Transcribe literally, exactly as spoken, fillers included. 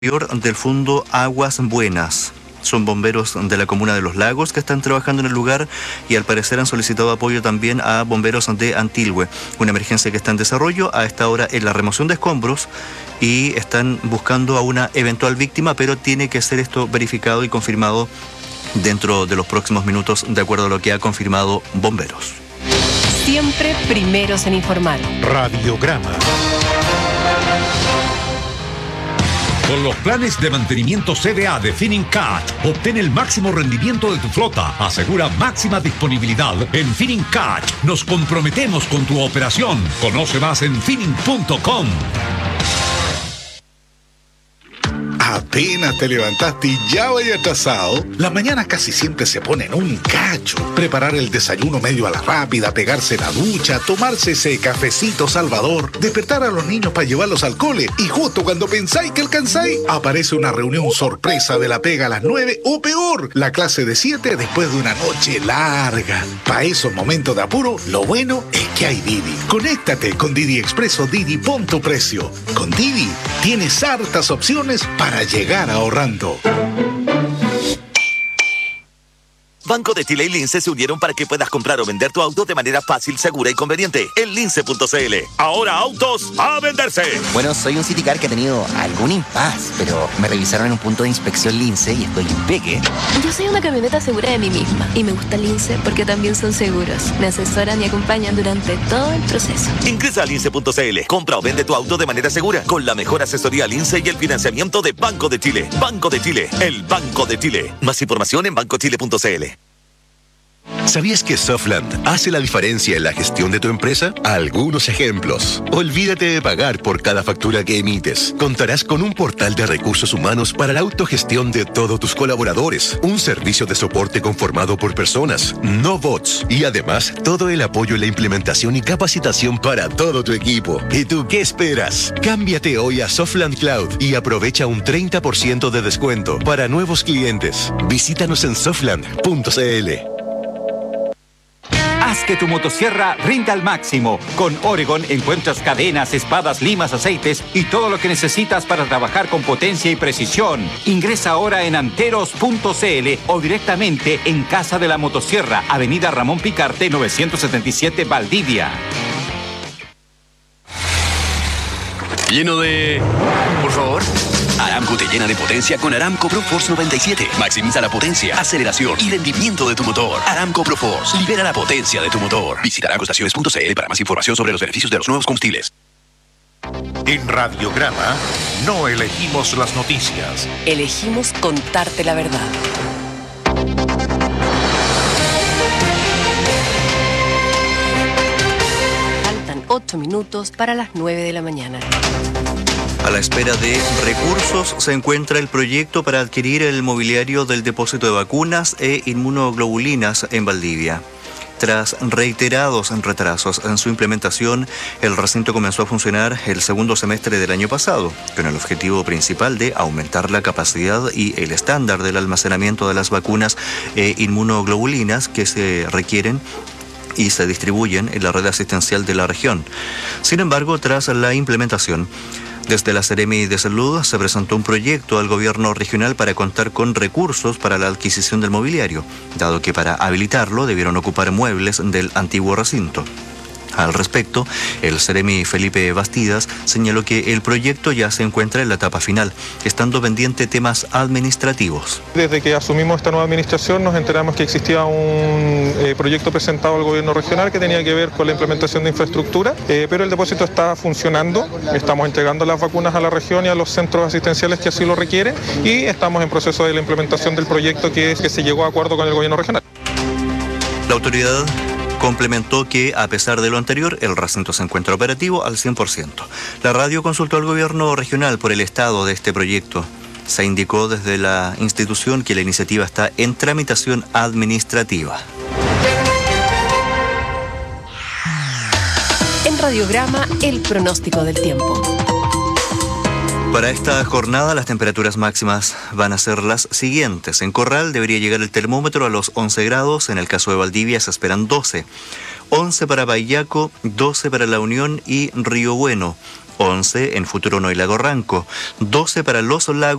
del Fondo Aguas Buenas. Son bomberos de la comuna de Los Lagos que están trabajando en el lugar y al parecer han solicitado apoyo también a bomberos de Antilhue. Una emergencia que está en desarrollo a esta hora en la remoción de escombros y están buscando a una eventual víctima, pero tiene que ser esto verificado y confirmado dentro de los próximos minutos, de acuerdo a lo que ha confirmado bomberos. Siempre primeros en informar. Radiograma. Con los planes de mantenimiento C D A de Finincat, obtén el máximo rendimiento de tu flota. Asegura máxima disponibilidad. En Finincat nos comprometemos con tu operación. Conoce más en finning punto com. Apenas te levantaste y ya vaya atrasado. Las mañanas casi siempre se ponen un cacho. Preparar el desayuno medio a la rápida, pegarse la ducha, tomarse ese cafecito salvador, despertar a los niños para llevarlos al cole y justo cuando pensáis que alcanzáis, aparece una reunión sorpresa de la pega a las nueve o peor, la clase de siete después de una noche larga. Para esos momentos de apuro, lo bueno es que hay Didi. Conéctate con Didi Expreso Didi, pon tu precio. Con Didi tienes hartas opciones para llegar ahorrando. Banco de Chile y Lince se unieron para que puedas comprar o vender tu auto de manera fácil, segura y conveniente. En lince punto c l. Ahora autos a venderse. Bueno, soy un Citicar que ha tenido algún impas, pero me revisaron en un punto de inspección Lince y estoy impeque. Yo soy una camioneta segura de mí misma y me gusta Lince porque también son seguros. Me asesoran y acompañan durante todo el proceso. Ingresa a lince punto c l. Compra o vende tu auto de manera segura con la mejor asesoría Lince y el financiamiento de Banco de Chile. Banco de Chile, el Banco de Chile. Más información en banco chile punto c l. ¿Sabías que Softland hace la diferencia en la gestión de tu empresa? Algunos ejemplos. Olvídate de pagar por cada factura que emites. Contarás con un portal de recursos humanos para la autogestión de todos tus colaboradores. Un servicio de soporte conformado por personas, no bots. Y además, todo el apoyo en la implementación y capacitación para todo tu equipo. ¿Y tú qué esperas? Cámbiate hoy a Softland Cloud y aprovecha un treinta por ciento de descuento para nuevos clientes. Visítanos en softland punto c l. Haz que tu motosierra rinda al máximo. Con Oregon encuentras cadenas, espadas, limas, aceites y todo lo que necesitas para trabajar con potencia y precisión. Ingresa ahora en anteros punto c l o directamente en Casa de la Motosierra, Avenida Ramón Picarte, novecientos setenta y siete, Valdivia. Lleno de... Por favor. Aramco te llena de potencia con Aramco ProForce noventa y siete. Maximiza la potencia, aceleración y rendimiento de tu motor. Aramco ProForce libera la potencia de tu motor. Visita aramco estaciones punto c l para más información sobre los beneficios de los nuevos combustibles. En Radiograma no elegimos las noticias. Elegimos contarte la verdad. Faltan ocho minutos para las nueve de la mañana. A la espera de recursos se encuentra el proyecto para adquirir el mobiliario del depósito de vacunas e inmunoglobulinas en Valdivia. Tras reiterados retrasos en su implementación, el recinto comenzó a funcionar el segundo semestre del año pasado, con el objetivo principal de aumentar la capacidad y el estándar del almacenamiento de las vacunas e inmunoglobulinas que se requieren y se distribuyen en la red asistencial de la región. Sin embargo, tras la implementación, desde la Seremi de Salud se presentó un proyecto al gobierno regional para contar con recursos para la adquisición del mobiliario, dado que para habilitarlo debieron ocupar muebles del antiguo recinto. Al respecto, el Seremi Felipe Bastidas señaló que el proyecto ya se encuentra en la etapa final, estando pendiente temas administrativos. Desde que asumimos esta nueva administración nos enteramos que existía un eh, proyecto presentado al gobierno regional que tenía que ver con la implementación de infraestructura, eh, pero el depósito está funcionando, estamos entregando las vacunas a la región y a los centros asistenciales que así lo requieren y estamos en proceso de la implementación del proyecto que, es, que se llegó a acuerdo con el gobierno regional. La autoridad complementó que, a pesar de lo anterior, el recinto se encuentra operativo al cien por ciento. La radio consultó al gobierno regional por el estado de este proyecto. Se indicó desde la institución que la iniciativa está en tramitación administrativa. En Radiograma, el pronóstico del tiempo. Para esta jornada las temperaturas máximas van a ser las siguientes. En Corral debería llegar el termómetro a los once grados, en el caso de Valdivia se esperan doce. once para Paillaco, doce para La Unión y Río Bueno. once en Futuro No y Lago Ranco, doce para Los Lagos